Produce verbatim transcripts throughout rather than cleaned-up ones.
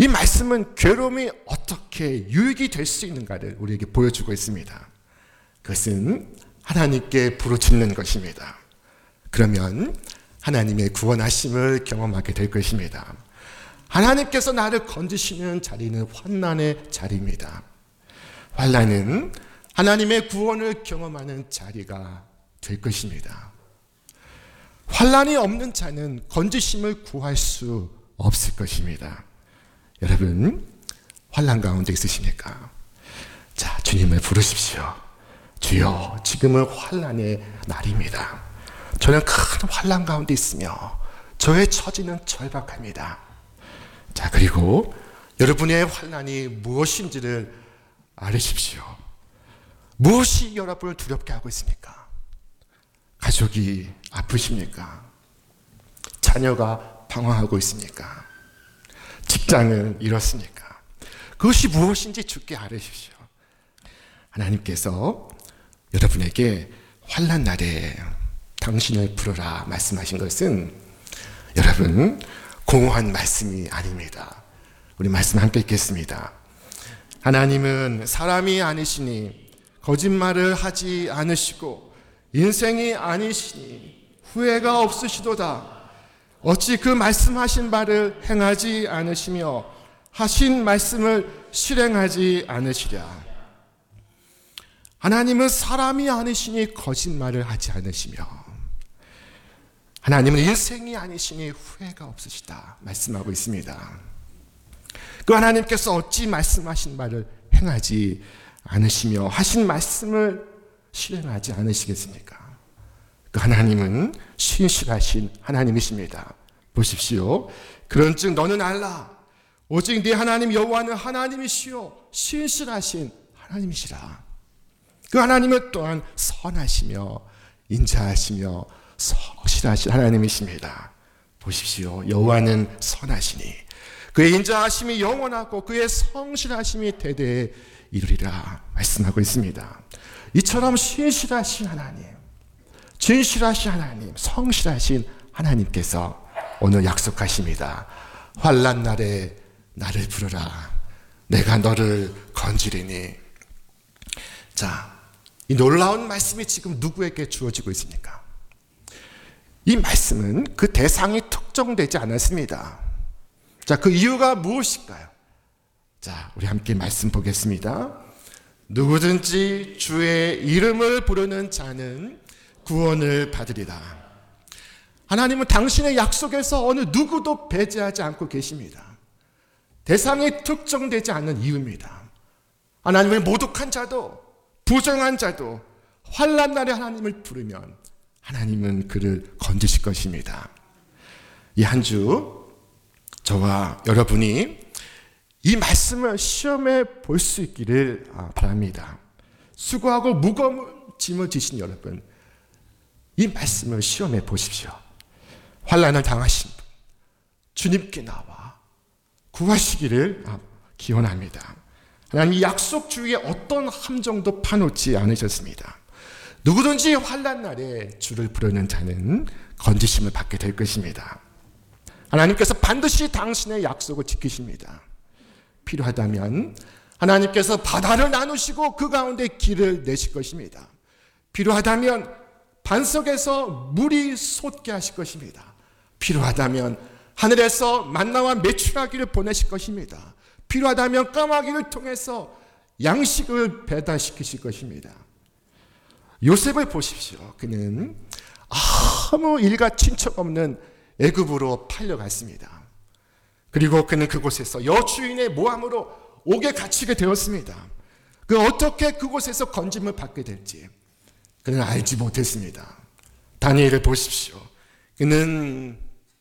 이 말씀은 괴로움이 어떻게 유익이 될 수 있는가를 우리에게 보여주고 있습니다. 그것은 하나님께 부르짖는 것입니다. 그러면 하나님의 구원하심을 경험하게 될 것입니다. 하나님께서 나를 건지시는 자리는 환난의 자리입니다. 환난은 하나님의 구원을 경험하는 자리가 될 것입니다. 환난이 없는 자는 건지심을 구할 수 없을 것입니다. 여러분, 환난 가운데 있으십니까? 자, 주님을 부르십시오. 주여, 지금은 환난의 날입니다. 저는 큰 환난 가운데 있으며 저의 처지는 절박합니다. 자, 그리고 여러분의 환난이 무엇인지를 알으십시오. 무엇이 여러분을 두렵게 하고 있습니까? 가족이 아프십니까? 자녀가 방황하고 있습니까? 직장을 잃었습니까? 그것이 무엇인지 주께 알으십시오. 하나님께서 여러분에게 환난 날에 당신을 부르라 말씀하신 것은 여러분 공허한 말씀이 아닙니다. 우리 말씀 함께 읽겠습니다. 하나님은 사람이 아니시니 거짓말을 하지 않으시고 인생이 아니시니 후회가 없으시도다. 어찌 그 말씀하신 바를 행하지 않으시며 하신 말씀을 실행하지 않으시랴. 하나님은 사람이 아니시니 거짓말을 하지 않으시며 하나님은 인생이 아니시니 후회가 없으시다 말씀하고 있습니다. 그 하나님께서 어찌 말씀하신 바를 행하지 않으시며 하신 말씀을 실행하지 않으시겠습니까? 그 하나님은 신실하신 하나님이십니다. 보십시오. 그런즉 너는 알라. 오직 네 하나님 여호와는 하나님이시요 신실하신 하나님이시라. 그 하나님은 또한 선하시며 인자하시며 성실하신 하나님이십니다. 보십시오. 여호와는 선하시니 그의 인자하심이 영원하고 그의 성실하심이 대대에 이르리라 말씀하고 있습니다. 이처럼 신실하신 하나님, 진실하신 하나님, 성실하신 하나님께서 오늘 약속하십니다. 환난 날에 나를 부르라. 내가 너를 건지리니. 자, 이 놀라운 말씀이 지금 누구에게 주어지고 있습니까? 이 말씀은 그 대상이 특정되지 않았습니다. 자, 그 이유가 무엇일까요? 자, 우리 함께 말씀 보겠습니다. 누구든지 주의 이름을 부르는 자는 구원을 받으리라. 하나님은 당신의 약속에서 어느 누구도 배제하지 않고 계십니다. 대상이 특정되지 않는 이유입니다. 하나님의 모독한 자도 부정한 자도 환난 날에 하나님을 부르면 하나님은 그를 건지실 것입니다. 이 한 주 저와 여러분이 이 말씀을 시험해 볼 수 있기를 바랍니다. 수고하고 무거운 짐을 지신 여러분, 이 말씀을 시험해 보십시오. 환난을 당하신 분, 주님께 나와 구하시기를 기원합니다. 하나님 약속 주위에 어떤 함정도 파놓지 않으셨습니다. 누구든지 환난 날에 주를 부르는 자는 건지심을 받게 될 것입니다. 하나님께서 반드시 당신의 약속을 지키십니다. 필요하다면 하나님께서 바다를 나누시고 그 가운데 길을 내실 것입니다. 필요하다면 반석에서 물이 솟게 하실 것입니다. 필요하다면 하늘에서 만나와 메추라기를 보내실 것입니다. 필요하다면 까마귀를 통해서 양식을 배달시키실 것입니다. 요셉을 보십시오. 그는 아무 일가 친척 없는 애굽으로 팔려갔습니다. 그리고 그는 그곳에서 여주인의 모함으로 옥에 갇히게 되었습니다. 그 어떻게 그곳에서 건짐을 받게 될지 그는 알지 못했습니다. 다니엘을 보십시오. 그는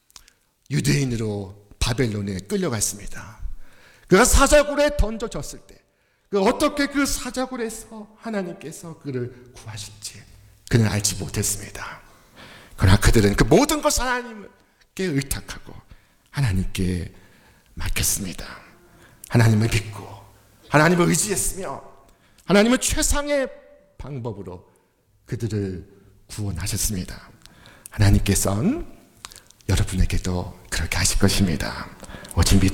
유대인으로 바벨론에 끌려갔습니다. 그가 사자굴에 던져졌을 때 그 어떻게 그 사자굴에서 하나님께서 그를 구하실지 그는 알지 못했습니다. 그러나 그들은 그 모든 것을 하나님께 의탁하고 하나님께 맡겼습니다. 하나님을 믿고 하나님을 의지했으며 하나님은 최상의 방법으로 그들을 구원하셨습니다. 하나님께서는 여러분에게도 그렇게 하실 것입니다. 오직